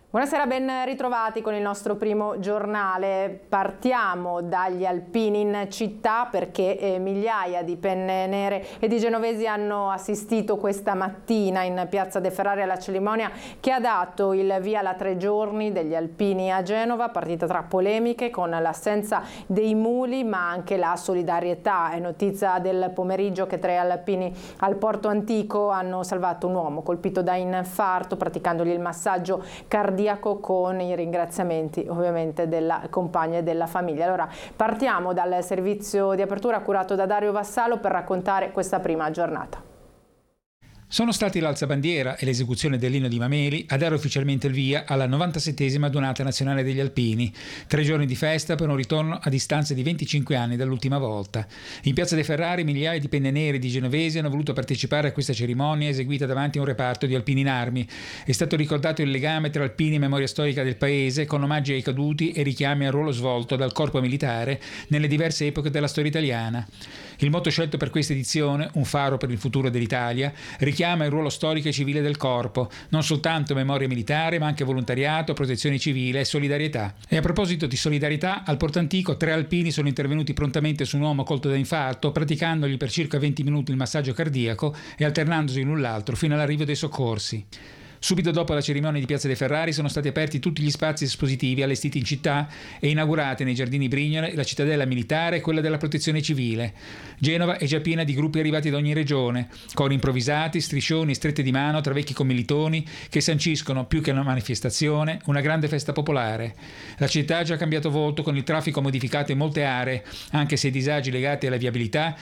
Buonasera, ben ritrovati con il nostro primo giornale. Partiamo dagli alpini in città perché migliaia di penne nere e di genovesi hanno assistito questa mattina in Piazza De Ferrari alla cerimonia che ha dato il via alla 3 giorni degli alpini a Genova, partita tra polemiche con l'assenza dei muli ma anche la solidarietà. È notizia del pomeriggio che 3 alpini al Porto Antico hanno salvato un uomo colpito da infarto praticandogli il massaggio cardiaco con i ringraziamenti ovviamente della compagna e della famiglia. Allora partiamo dal servizio di apertura curato da Dario Vassalo per raccontare questa prima giornata. Sono stati l'alzabandiera e l'esecuzione dell'inno di Mameli a dare ufficialmente il via alla 97esima adunata nazionale degli alpini, 3 giorni di festa per un ritorno a distanza di 25 anni dall'ultima volta. In Piazza De Ferrari migliaia di penne nere di genovesi hanno voluto partecipare a questa cerimonia eseguita davanti a un reparto di alpini in armi. È stato ricordato il legame tra alpini e memoria storica del paese con omaggi ai caduti e richiami al ruolo svolto dal corpo militare nelle diverse epoche della storia italiana. Il motto scelto per questa edizione, un faro per il futuro dell'Italia, richiama il ruolo storico e civile del corpo, non soltanto memoria militare ma anche volontariato, protezione civile e solidarietà. E a proposito di solidarietà, al Porto Antico 3 alpini sono intervenuti prontamente su un uomo colto da infarto, praticandogli per circa 20 minuti il massaggio cardiaco e alternandosi l'un l'altro fino all'arrivo dei soccorsi. Subito dopo la cerimonia di Piazza De Ferrari sono stati aperti tutti gli spazi espositivi allestiti in città e inaugurate nei giardini Brignole la cittadella militare e quella della protezione civile. Genova è già piena di gruppi arrivati da ogni regione, cori improvvisati, striscioni e strette di mano tra vecchi commilitoni che sanciscono, più che una manifestazione, una grande festa popolare. La città ha già cambiato volto con il traffico modificato in molte aree, anche se i disagi legati alla viabilità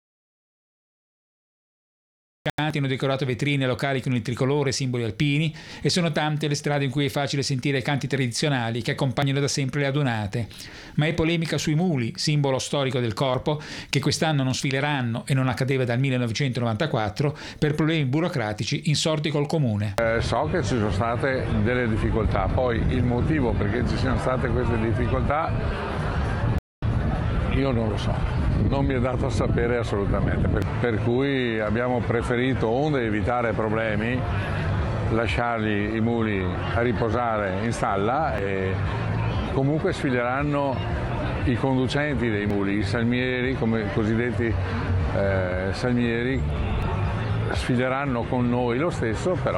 hanno decorato vetrine e locali con il tricolore e simboli alpini e sono tante le strade in cui è facile sentire i canti tradizionali che accompagnano da sempre le adunate. Ma è polemica sui muli, simbolo storico del corpo, che quest'anno non sfileranno e non accadeva dal 1994 per problemi burocratici insorti col comune. So che ci sono state delle difficoltà, poi il motivo perché ci siano state queste difficoltà io non lo so, non mi è dato a sapere assolutamente, per cui abbiamo preferito, onde evitare problemi, lasciarli i muli a riposare in stalla e comunque sfileranno i conducenti dei muli, i salmieri, come i cosiddetti salmieri, sfileranno con noi lo stesso, però